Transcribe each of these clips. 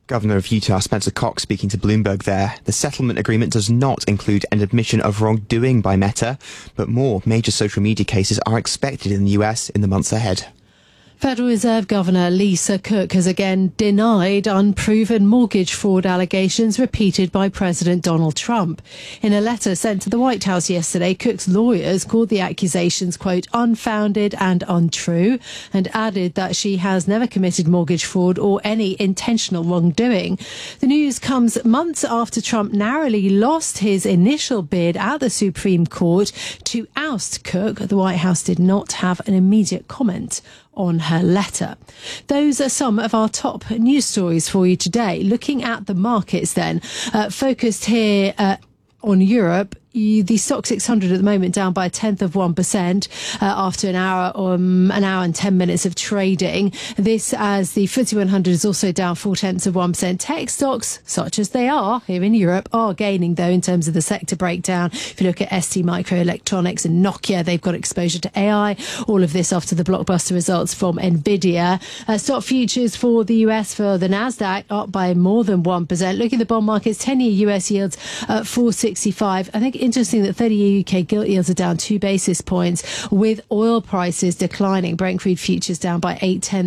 Governor of Utah, Spencer Cox, speaking to Bloomberg there. The settlement agreement does not include an admission of wrongdoing by Meta, but more major social media cases are expected in the US in the months ahead. Federal Reserve Governor Lisa Cook has again denied unproven mortgage fraud allegations repeated by President Donald Trump. In a letter sent to the White House yesterday, Cook's lawyers called the accusations, quote, unfounded and untrue, and added that she has never committed mortgage fraud or any intentional wrongdoing. The news comes months after Trump narrowly lost his initial bid at the Supreme Court to oust Cook. The White House did not have an immediate comment on her letter. Those are some of our top news stories for you today. Looking at the markets then, focused here on Europe. The Stoxx 600 at the moment down by 0.1% after an hour and 10 minutes of trading. This as the FTSE 100 is also down 0.4%. Tech stocks, such as they are here in Europe, are gaining though in terms of the sector breakdown. If you look at ST Microelectronics and Nokia, they've got exposure to AI. All of this after the blockbuster results from Nvidia. Stock futures for the US for the Nasdaq up by more than 1%. Looking at the bond markets, 10-year US yields at 4.65. I think interesting that 30-year UK gilt yields are down 2 basis points, with oil prices declining. Brent crude futures down by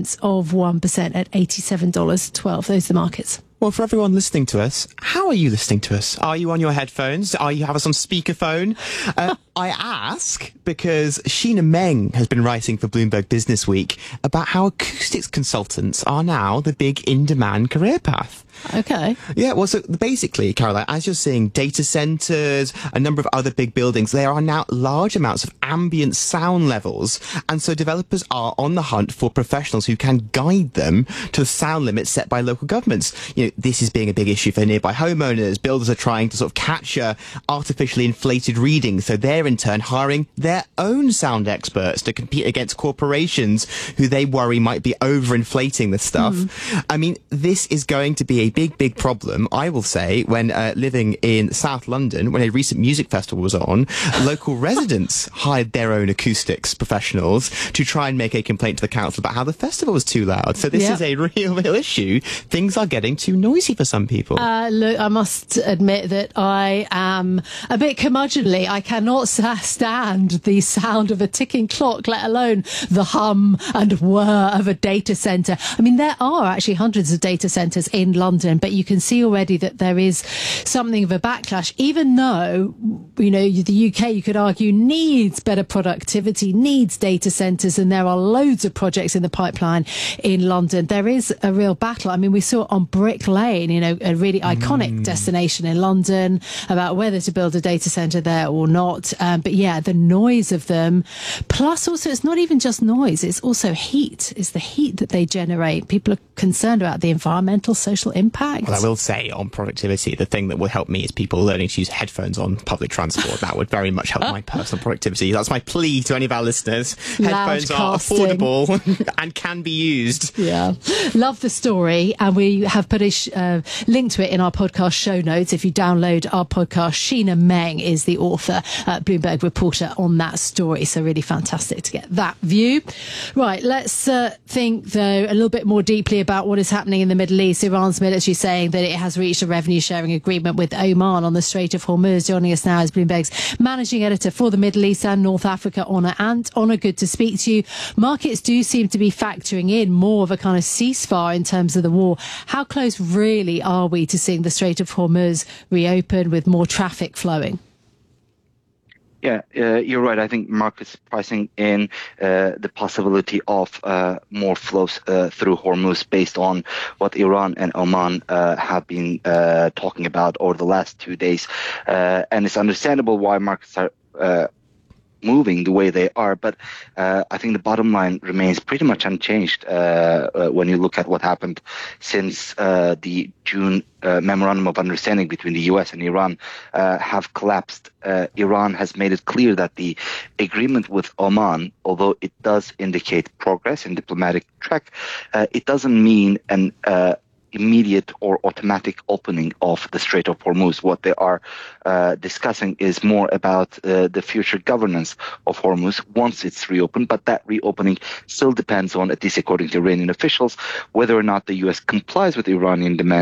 0.8% at $87.12. Those are the markets. Well, for everyone listening to us, how are you listening to us? Are you on your headphones? Are you have us on speakerphone? I ask because Sheena Meng has been writing for Bloomberg Business Week about how acoustics consultants are now the big in-demand career path. Okay. Yeah, well, so basically, Caroline, as you're seeing data centres, a number of other big buildings, there are now large amounts of ambient sound levels. And so developers are on the hunt for professionals who can guide them to the sound limits set by local governments. You know, this is being a big issue for nearby homeowners. Builders are trying to sort of capture artificially inflated readings. So they're in turn hiring their own sound experts to compete against corporations who they worry might be overinflating the stuff. I mean, this is going to be a big problem, I will say, when living in South London, when a recent music festival was on, local residents hired their own acoustics professionals to try and make a complaint to the council about how the festival was too loud. So this is a real issue. Things are getting too noisy for some people. Look, I must admit that I am a bit curmudgeonly. I cannot stand the sound of a ticking clock, let alone the hum and whir of a data centre. I mean, there are actually hundreds of data centres in London, but you can see already that there is something of a backlash, even though, you know, the UK, you could argue, needs better productivity, needs data centres, and there are loads of projects in the pipeline in London. There is a real battle. I mean, we saw on Brick Lane, you know, a really iconic destination in London, about whether to build a data centre there or not. But yeah, the noise of them, plus also it's not even just noise, it's also heat. It's the heat that they generate. People are concerned about the environmental, social impact. Well, I will say on productivity, the thing that will help me is people learning to use headphones on public transport. That would very much help my personal productivity. That's my plea to any of our listeners. Headphones are affordable and can be used. Yeah. Love the story. And we have put a link to it in our podcast show notes. If you download our podcast, Sheena Meng is the author, Bloomberg reporter on that story. So really fantastic to get that view. Right. Let's think, though, a little bit more deeply about what is happening in the Middle East. Iran's military saying that it has reached a revenue sharing agreement with Oman on the Strait of Hormuz. Joining us now is Bloomberg's managing editor for the Middle East and North Africa, Honor Ant. Honor, good to speak to you. Markets do seem to be factoring in more of a kind of ceasefire in terms of the war. How close really are we to seeing the Strait of Hormuz reopen with more traffic flowing? Yeah, you're right. I think markets pricing in the possibility of more flows through Hormuz based on what Iran and Oman have been talking about over the last 2 days. And it's understandable why markets are moving the way they are, but I think the bottom line remains pretty much unchanged when you look at what happened since the June memorandum of understanding between the US and Iran have collapsed. Iran has made it clear that the agreement with Oman, although it does indicate progress in diplomatic track, it doesn't mean an immediate or automatic opening of the Strait of Hormuz. What they are discussing is more about the future governance of Hormuz once it's reopened, but that reopening still depends on, at least according to Iranian officials, whether or not the U.S. complies with Iranian demands